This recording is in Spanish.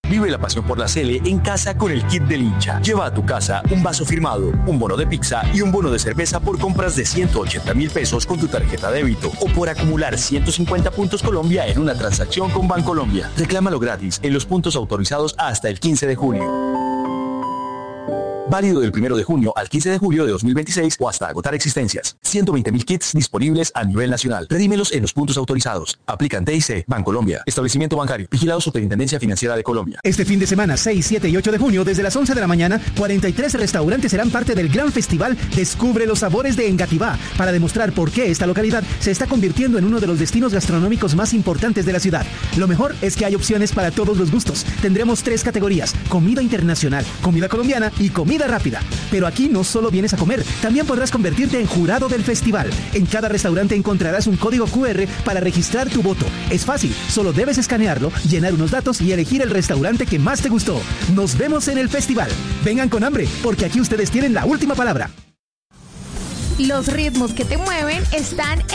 Vive la pasión por la Sele en casa con el kit del hincha. Lleva a tu casa un vaso firmado, un bono de pizza y un bono de cerveza por compras de 180,000 pesos con tu tarjeta débito o por acumular 150 puntos Colombia en una transacción con Bancolombia. Reclámalo gratis en los puntos autorizados hasta el 15 de junio. Válido del 1 de junio al 15 de julio de 2026 o hasta agotar existencias. 120,000 kits disponibles a nivel nacional. Redímelos en los puntos autorizados. Aplican TIC, Bancolombia. Establecimiento bancario. Vigilado Superintendencia Financiera de Colombia. Este fin de semana, 6, 7 y 8 de junio, desde las 11 de la mañana, 43 restaurantes serán parte del gran festival Descubre los Sabores de Engativá, para demostrar por qué esta localidad se está convirtiendo en uno de los destinos gastronómicos más importantes de la ciudad. Lo mejor es que hay opciones para todos los gustos. Tendremos 3 categorías: comida internacional, comida colombiana y comida rápida. Pero aquí no solo vienes a comer, también podrás convertirte en jurado del festival. En cada restaurante encontrarás un código QR para registrar tu voto. Es fácil, solo debes escanearlo, llenar unos datos y elegir el restaurante que más te gustó. Nos vemos en el festival. Vengan con hambre, porque aquí ustedes tienen la última palabra. Los ritmos que te mueven están